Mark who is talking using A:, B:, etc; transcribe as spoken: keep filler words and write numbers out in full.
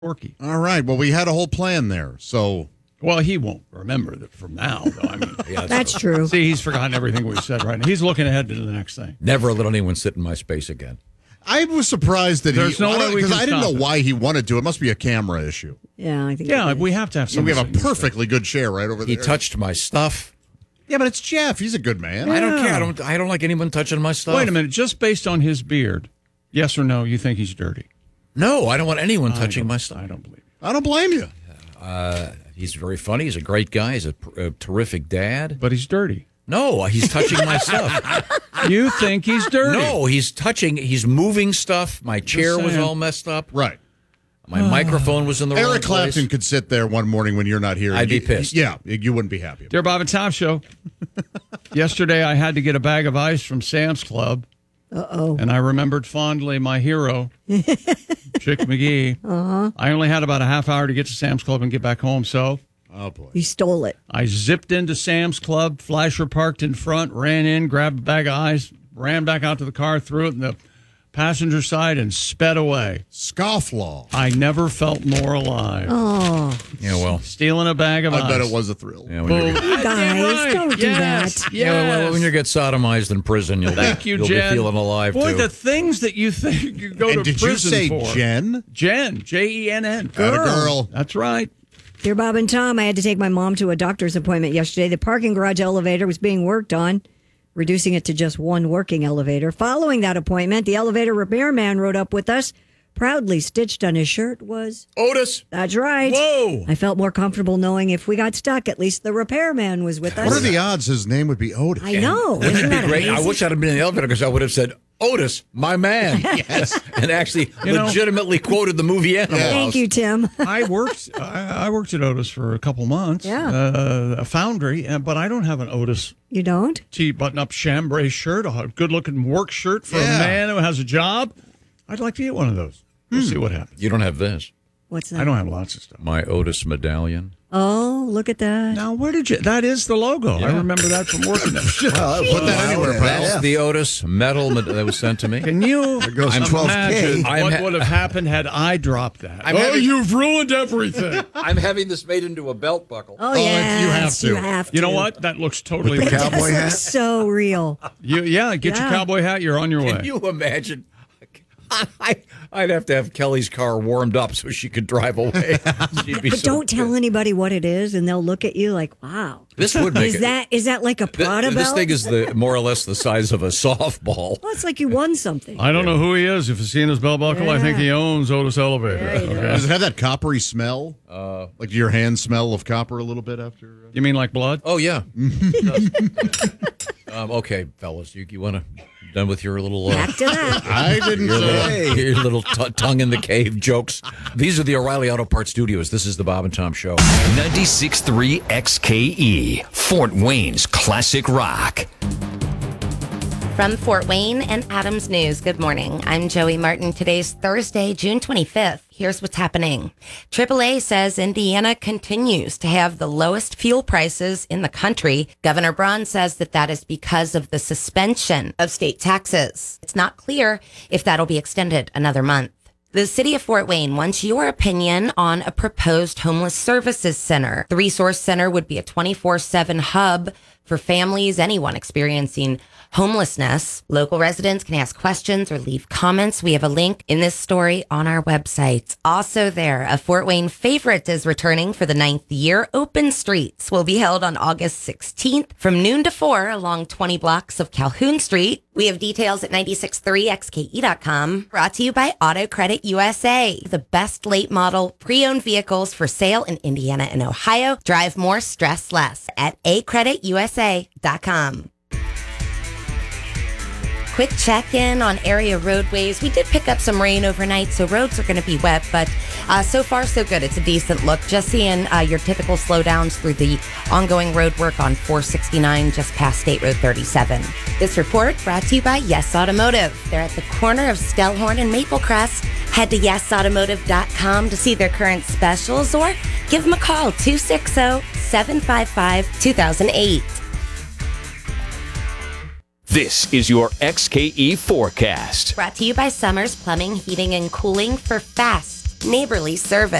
A: Porky.
B: All right. Well, we had a whole plan there. So,
A: well, he won't remember that from now, though. I mean,
C: yeah,
D: that's true.
A: See, he's forgotten everything we said right now. He's looking ahead to the next thing.
C: Never let anyone sit in my space again.
B: I was surprised that
A: There's
B: he.
A: no way we
B: because
A: can
B: I didn't know
A: stop it.
B: why he wanted to. It must be a camera issue.
D: Yeah, I think.
A: Yeah,
D: it is.
A: we have to have some.
B: We have a perfectly good chair right over
C: He
B: there.
C: touched my stuff.
B: Yeah, but it's Jeff. He's a good man.
C: I don't care. I don't. I don't like anyone touching my stuff.
A: Wait a minute. Just based on his beard, yes or no, you think he's dirty?
C: No, I don't want anyone touching my stuff.
A: I don't believe you.
B: I don't blame you.
C: Uh, he's very funny. He's a great guy. He's a, a terrific dad.
A: But he's dirty.
C: No, he's touching my stuff.
A: You think he's dirty?
C: No, he's touching. He's moving stuff. My chair was
A: saying.
C: all messed up.
B: Right.
C: My microphone was in the wrong
B: Eric
C: place.
B: Clapton could sit there one morning when you're not here.
C: I'd
B: You-
C: be pissed.
B: Yeah, you wouldn't be happy.
A: Dear Bob and Tom Show, yesterday I had to get a bag of ice from Sam's Club.
D: Uh-oh.
A: And I remembered fondly my hero, Chick McGee. Uh-huh. I only had about a half hour to get to Sam's Club and get back home, so
B: Oh, boy.
D: You stole it.
A: I zipped into Sam's Club. Flasher parked in front, ran in, grabbed a bag of ice, ran back out to the car, threw it in the passenger side, and sped away.
B: Scofflaw.
A: I never felt more alive.
D: Oh,
C: Yeah, well.
A: Stealing a bag of
B: I
A: ice.
B: bet it was a thrill.
C: Yeah, when you
A: Boom.
C: get,
D: guys, don't do
A: yes,
D: that.
A: Yes.
C: yeah, well, when you get sodomized in prison, you'll,
A: Thank
C: be,
A: you,
C: you'll
A: Jen.
C: be feeling alive,
A: Boy,
C: too.
A: the things that you think you go
B: And
A: to
B: did you
A: prison
B: say
A: for.
B: Jen?
A: Jen, J E N N.
B: Atta girl.
A: That's right.
D: Dear Bob and Tom, I had to take my mom to a doctor's appointment yesterday. The parking garage elevator was being worked on, reducing it to just one working elevator. Following that appointment, the elevator repairman rode up with us. Proudly stitched on his shirt was
C: Otis.
D: That's right.
A: Whoa.
D: I felt more comfortable knowing if we got stuck, at least the repairman was with us.
B: What are the odds his name would be Otis?
D: I know.
C: Wouldn't
D: Isn't
C: it be
D: that
C: great? I
D: amazing?
C: wish I'd have been in the elevator because I would have said, Otis, my man. Yes. And actually
A: You know-
C: legitimately quoted the movie Animal
D: Thank
C: House.
D: you, Tim.
A: I worked. I, I worked at Otis for a couple months.
D: Yeah.
A: uh, a foundry, uh, but I don't have an Otis
D: You don't?
A: T button-up chambray shirt, a good-looking work shirt for
B: Yeah.
A: a man who has a job. I'd like to get one of those. We'll see what happens.
C: You don't have this.
D: What's that?
A: I don't have lots of stuff.
C: My Otis medallion.
D: Oh, look at that.
A: Now, where did you? That is the logo. I remember that from working there.
B: Put that anywhere, pal.
C: That's the Otis medal med- that was sent to me.
A: Can you
E: goes to twelve K.
A: imagine
C: I'm
A: what
C: ha-
A: would have happened had I dropped that?
C: I'm
A: oh,
C: having-
A: you've ruined everything.
C: I'm having this made into a belt buckle.
D: Oh,
B: Oh, you
D: yes,
B: have to.
D: You have to.
A: You know what? That looks totally.
E: With the
A: real.
E: cowboy hat?
D: So real.
A: You, yeah, get your
D: Yeah.
A: cowboy hat. You're on your way.
C: Can you imagine? I, I'd have to have Kelly's car warmed up so she could drive away. She'd be
D: But
C: so
D: don't tell
C: pissed.
D: anybody what it is, and they'll look at you like, "Wow,
C: This would make
D: is
C: it.
D: that is that like a
C: Th-
D: Prada
C: this
D: belt?"
C: thing is the more or less the size of a softball.
D: Well, it's like you won something.
A: I don't know who he is. If you've seen his belt buckle, I think
D: Yeah.
A: he owns Otis Elevator.
D: Yeah, he
A: Okay.
B: Does it have that coppery smell? Uh, like do your hands smell of copper a little bit after? Uh...
A: You mean like blood?
C: Oh yeah. It does. um, okay, fellas, you, you want to done with your little uh,
D: Back to that.
B: I didn't
C: your
B: say.
C: little, your little t- tongue in the cave jokes. These are the O'Reilly Auto Parts Studios. This is the Bob and Tom Show.
F: ninety-six point three X K E, Fort Wayne's classic rock.
G: From Fort Wayne and Adams News, good morning. I'm Joey Martin. Today's Thursday, June twenty-fifth. Here's what's happening. triple A says Indiana continues to have the lowest fuel prices in the country. Governor Braun says that that is because of the suspension of state taxes. It's not clear if that'll be extended another month. The city of Fort Wayne wants your opinion on a proposed homeless services center. The resource center would be a twenty-four seven hub for families, anyone experiencing homelessness. Local residents can ask questions or leave comments. We have a link in this story on our website. Also there, a Fort Wayne favorite is returning for the ninth year. Open Streets will be held on August sixteenth from noon to four along twenty blocks of Calhoun Street. We have details at nine six three X K E dot com. Brought to you by Auto Credit U S A. The best late model pre-owned vehicles for sale in Indiana and Ohio. Drive more, stress less at a credit u s a dot com. Quick check-in on area roadways. We did pick up some rain overnight, so roads are going to be wet, but uh, so far so good. It's a decent look. Just seeing uh, your typical slowdowns through the ongoing road work on four sixty-nine just past State Road thirty-seven. This report brought to you by Yes Automotive. They're at the corner of Stellhorn and Maple Crest. Head to yes automotive dot com to see their current specials or give them a call, two six zero, seven five five, two thousand eight.
F: This is your X K E forecast.
G: Brought to you by Summers Plumbing, Heating, and Cooling for fast, neighborly service.